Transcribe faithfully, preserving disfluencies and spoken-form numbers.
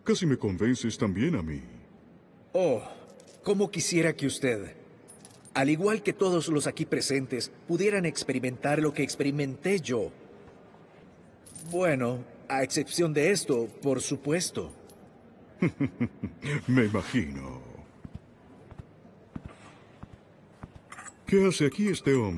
Casi me convences también a mí. Oh, cómo quisiera que usted, al igual que todos los aquí presentes, pudieran experimentar lo que experimenté yo. Bueno, a excepción de esto, por supuesto. Me imagino. ¿Qué hace aquí este hombre?